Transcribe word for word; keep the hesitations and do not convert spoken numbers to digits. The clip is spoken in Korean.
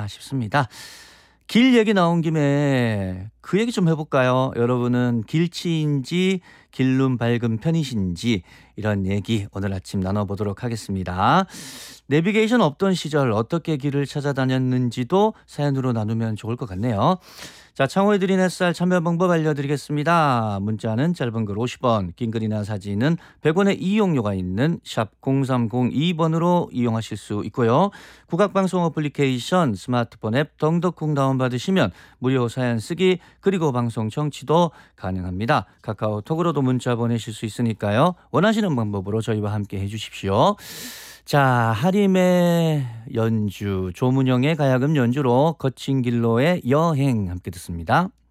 않을까 싶습니다. 길 얘기 나온 김에 그 얘기 좀 해볼까요? 여러분은 길치인지 길눈 밝은 편이신지 이런 얘기 오늘 아침 나눠보도록 하겠습니다. 내비게이션 없던 시절 어떻게 길을 찾아다녔는지도 사연으로 나누면 좋을 것 같네요. 자, 창호에 드린 햇살 참여 방법 알려드리겠습니다. 문자는 짧은 글 오십 원, 긴 글이나 사진은 백 원의 이용료가 있는 샵 공삼공이 번으로 이용하실 수 있고요. 국악방송 어플리케이션 스마트폰 앱 덩덕콩 다운받으시면 무료 사연 쓰기 그리고 방송 청취도 가능합니다. 카카오톡으로도 문자 보내실 수 있으니까요. 원하시는 방법으로 저희와 함께 해주십시오. 자, 하림의 연주, 조문영의 가야금 연주로 거친 길로의 여행 함께 듣습니다.